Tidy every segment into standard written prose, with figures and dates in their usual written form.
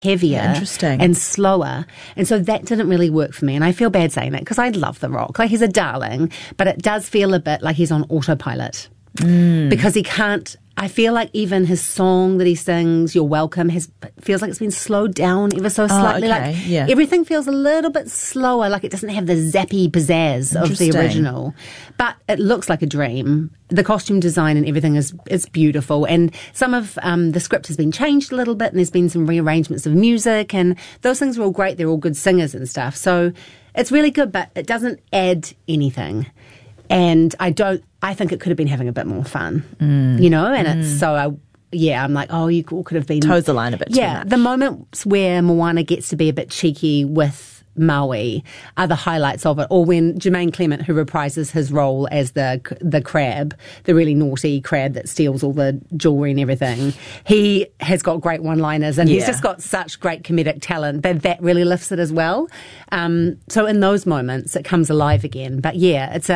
heavier Interesting. and slower. And so that didn't really work for me. And I feel bad saying that because I love The Rock. Like, he's a darling, but it does feel a bit like he's on autopilot. Because he can't, I feel like even his song that he sings, You're Welcome, feels like it's been slowed down ever so slightly. Okay, like yeah. everything feels a little bit slower, like it doesn't have the zappy pizzazz of the original. But it looks like a dream. The costume design and everything is beautiful. And some of the script has been changed a little bit, and there's been some rearrangements of music, and those things are all great. They're all good singers and stuff. So it's really good, but it doesn't add anything. And I think it could have been having a bit more fun, you know? And it's so, I'm like, oh, you could have been... Toes the line a bit too much. The moments where Moana gets to be a bit cheeky with Maui are the highlights of it. Or when Jermaine Clement, who reprises his role as the crab, the really naughty crab that steals all the jewellery and everything, he has got great one-liners, and he's just got such great comedic talent that really lifts it as well. So in those moments, it comes alive again. But yeah, it's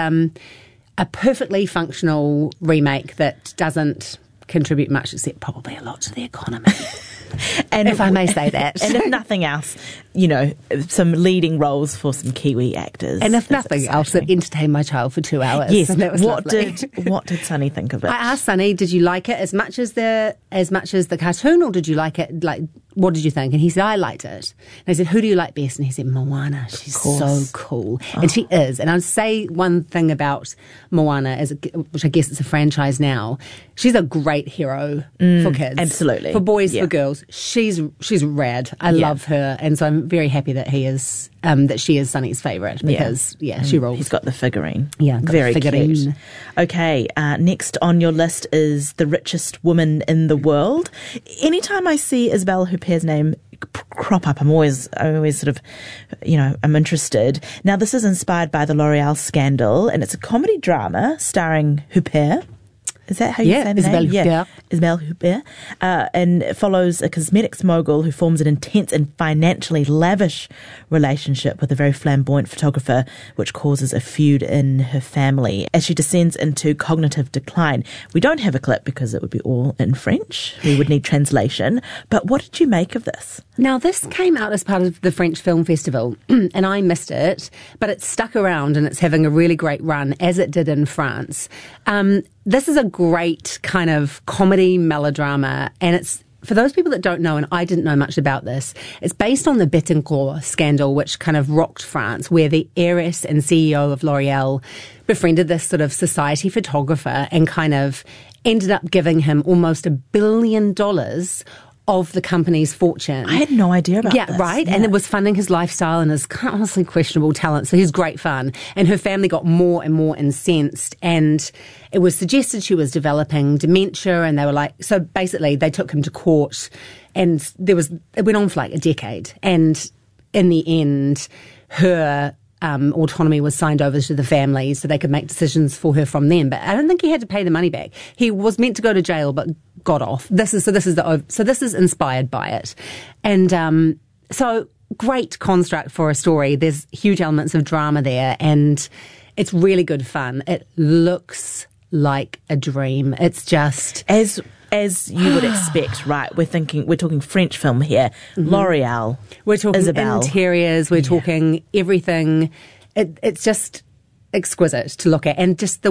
a perfectly functional remake that doesn't contribute much, except probably a lot to the economy. And if I may say that. And if nothing else, you know, some leading roles for some Kiwi actors. And if nothing else, it entertained my child for 2 hours. Yes. And that was what lovely. What did Sunny think of it? I asked Sunny, did you like it as much as the cartoon, or did you like it, like, what did you think? And he said, I liked it. And I said, who do you like best? And he said, Moana. She's so cool. And she is. And I'll say one thing about Moana, which I guess it's a franchise now. She's a great hero for kids. Absolutely. For boys, for girls. She's rad. I love her. And so I'm very happy that that she is Sunny's favourite because, she rolls. He's got the figurine. Yeah, very figurine. Cute. Okay, next on your list is The Richest Woman in the World. Anytime I see Isabelle Huppert's name crop up, I always sort of, I'm interested. Now, this is inspired by the L'Oreal scandal, and it's a comedy drama starring Huppert. Is that how you say the name? Yeah, Isabelle Huppert. And it follows a cosmetics mogul who forms an intense and financially lavish relationship with a very flamboyant photographer, which causes a feud in her family as she descends into cognitive decline. We don't have a clip because it would be all in French. We would need translation. But what did you make of this? Now, this came out as part of the French Film Festival, and I missed it, but it's stuck around and it's having a really great run, as it did in France. This is a great kind of comedy melodrama, and it's, for those people that don't know, and I didn't know much about this, it's based on the Bettencourt scandal, which kind of rocked France, where the heiress and CEO of L'Oreal befriended this sort of society photographer and kind of ended up giving him almost $1 billion of the company's fortune. I had no idea about this. Yeah, right? And it was funding his lifestyle and his honestly questionable talent. So he's great fun. And her family got more and more incensed. And it was suggested she was developing dementia. And they were like, so basically they took him to court. And it went on for like a decade. And in the end, her autonomy was signed over to the family so they could make decisions for her from them. But I don't think he had to pay the money back. He was meant to go to jail, but got off. This is inspired by it. And so great construct for a story. There's huge elements of drama there, and it's really good fun. It looks like a dream. It's just as you would expect, right? We're talking French film here. Mm-hmm. L'Oreal. We're talking Isabelle. Interiors. We're talking everything. It's just exquisite to look at, and just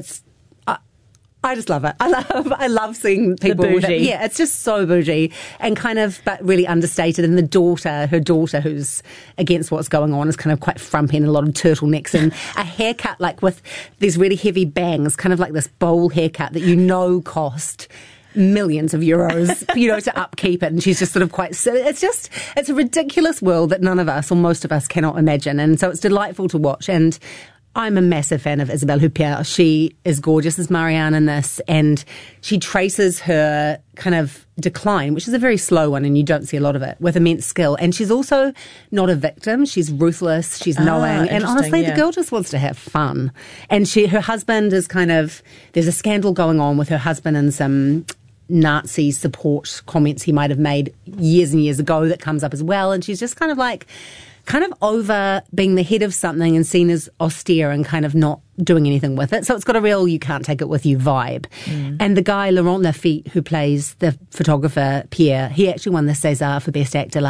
I just love it. I love seeing people. Bougie. It's just so bougie and kind of, but really understated. And her daughter, who's against what's going on, is kind of quite frumpy and a lot of turtlenecks and a haircut like with these really heavy bangs, kind of like this bowl haircut that cost millions of euros, to upkeep it. And she's just sort of it's a ridiculous world that none of us or most of us cannot imagine. And so it's delightful to watch. And I'm a massive fan of Isabelle Huppert. She is gorgeous as Marianne in this, and she traces her kind of decline, which is a very slow one, and you don't see a lot of it, with immense skill. And she's also not a victim. She's ruthless. She's knowing. And honestly, the girl just wants to have fun. And her husband is there's a scandal going on with her husband and some Nazi support comments he might have made years and years ago that comes up as well. And she's just kind of over being the head of something and seen as austere and kind of not doing anything with it. So it's got a real you can't take it with you vibe. And the guy, Laurent Lafitte, who plays the photographer Pierre, he actually won the César for Best Actor